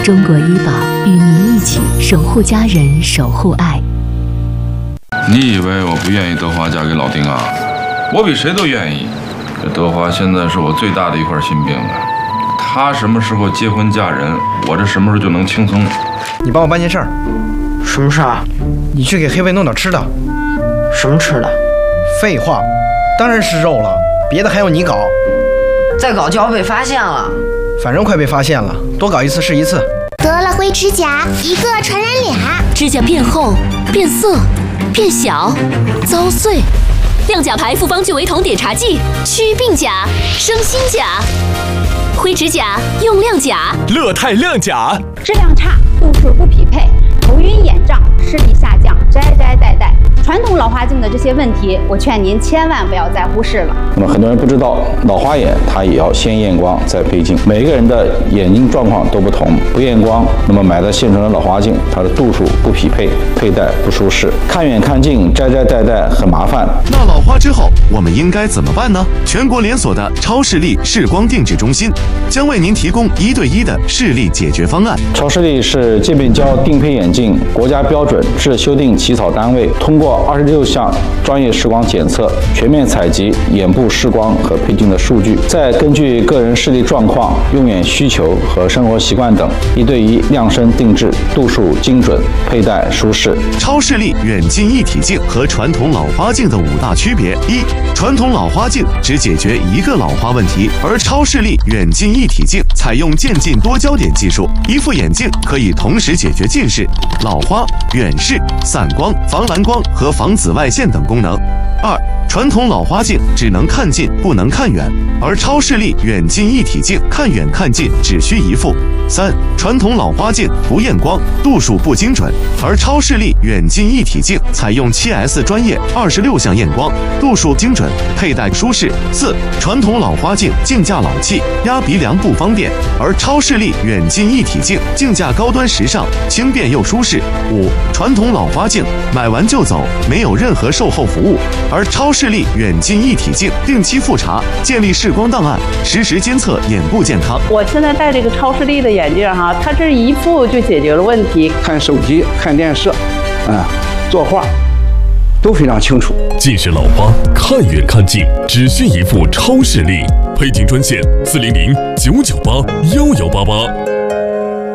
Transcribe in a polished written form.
中国医保与您一起守护家人，守护爱。 你以为我不愿意德华嫁给老丁啊？我比谁都愿意。这德华现在是我最大的一块心病了。他什么时候结婚嫁人，我这什么时候就能轻松。 你帮我办件事儿。 什么事儿？ 你去给黑卫弄点吃的。 什么吃的？ 废话，当然是肉了，别的还要你搞。 再搞就要被发现了。 反正快被发现了，多搞一次是一次。 得了灰指甲，一个传染俩。 指甲变厚、变色、变小、遭碎。亮甲牌复方聚维酮碘茶剂，祛病甲，生新甲。灰指甲用亮甲。 乐泰亮甲。 质量差，度数不匹配，头晕眼胀，视力下降，摘戴。传统老花镜的这些问题，我劝您千万不要再忽视了。 那么很多人不知道，老花眼它也要先验光再配镜，每个人的眼睛状况都不同，不验光，那么买的现成的老花镜，它的度数不匹配，佩戴不舒适，看远看近，摘戴很麻烦。 那老花之后，我们应该怎么办呢？全国连锁的超视力视光定制中心将为您提供1对1的视力解决方案。 超视力是界面胶定配眼镜国家标准制修订起草单位，通过26项专业视光检测，全面采集眼部视光和配镜的数据，再根据个人视力状况、用眼需求和生活习惯等，1对1量身定制，度数精准，佩戴舒适。 超视力远近一体镜和传统老花镜的5大区别：一、传统老花镜只解决一个老花问题，而超视力远近一体镜采用渐进多焦点技术，一副眼镜可以同时解决近视、老花、远视、散光、防蓝光和防紫外线等功能。二、传统老花镜只能看近不能看远，而超视力远近一体镜看远看近只需一副。三、传统老花镜不验光，度数不精准，而超视力远近一体镜采用7S 专业26项验光，度数精准，佩戴舒适。四、传统老花镜镜架老气，压鼻梁不方便，而超视力远近一体镜镜架高端时尚，轻便又舒适。五、传统老花镜买完就走，没有任何售后服务，而超视力远近一体镜定期复查，建立视光档案，实时监测眼部健康。 我现在戴这个超视力的眼镜哈，它这一副就解决了问题。 看手机、看电视，作画都非常清楚。 近视老花看远看近只需一副超视力，配镜专线400-998-1188。